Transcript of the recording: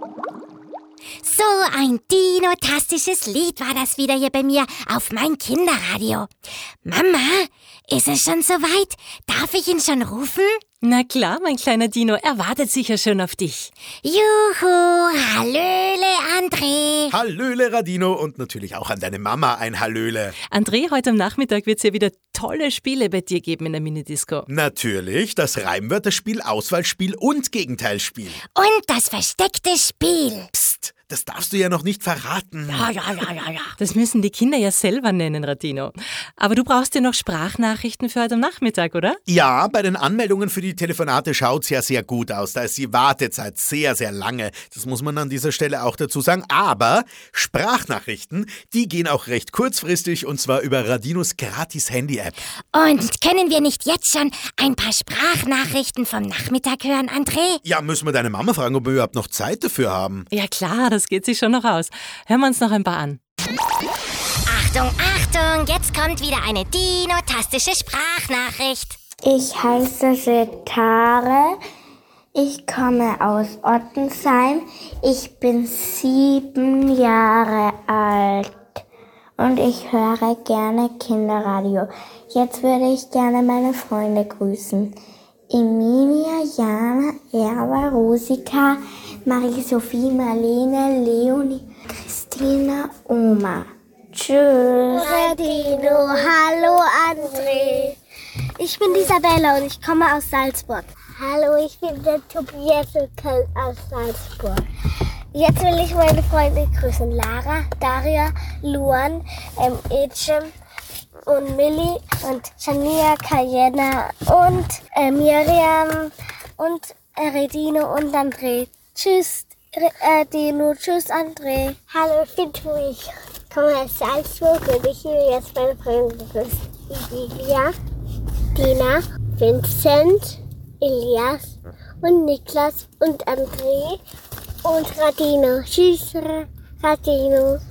So ein dinotastisches Lied war das wieder hier bei mir auf mein Kinderradio. Mama, ist es schon soweit? Darf ich ihn schon rufen? Na klar, mein kleiner Dino, er wartet sicher schon auf dich. Juhu, hallöle André. Hallöle Radino und natürlich auch an deine Mama ein Hallöle. André, heute am Nachmittag wird es ja wieder tolle Spiele bei dir geben in der Minidisco. Natürlich, das Reimwörterspiel, Auswahlspiel und Gegenteilspiel. Und das versteckte Spiel. Psst, das darfst du ja noch nicht verraten. Ja. Das müssen die Kinder ja selber nennen, Radino. Aber du brauchst ja noch Sprachnachrichten für heute am Nachmittag, oder? Ja, bei den Anmeldungen für die Telefonate schaut's ja sehr gut aus. Da ist die Wartezeit sehr, sehr lange. Das muss man an dieser Stelle auch dazu sagen. Aber Sprachnachrichten, die gehen auch recht kurzfristig und zwar über Radinos Gratis-Handy-App. Und können wir nicht jetzt schon ein paar Sprachnachrichten vom Nachmittag hören, André? Ja, müssen wir deine Mama fragen, ob wir überhaupt noch Zeit dafür haben. Ja klar, das geht sich schon noch aus. Hören wir uns noch ein paar an. Achtung, Achtung, jetzt kommt wieder eine dinotastische Sprachnachricht. Ich heiße Setare. Ich komme aus Ottensheim. Ich bin 7 Jahre alt und ich höre gerne Kinderradio. Jetzt würde ich gerne meine Freunde grüßen. Emilia, Jana, Erwa, Rosika, Marie-Sophie, Marlene, Leonie, Christina, Oma. Tschüss. Radino, hallo André. Ich bin Isabella und ich komme aus Salzburg. Hallo, ich bin der Tobias aus Salzburg. Jetzt will ich meine Freunde grüßen. Lara, Daria, Luan, Ecem und Millie und Shania, Kayena und Miriam und Redino und André. Tschüss, Dino. Tschüss, André. Hallo, ich bin Tui. Ich komme aus Salzburg und ich will jetzt meine Freunde grüßen. Livia, Dina, Vincent, Elias und Niklas und André und Radino. Tschüss, Radino.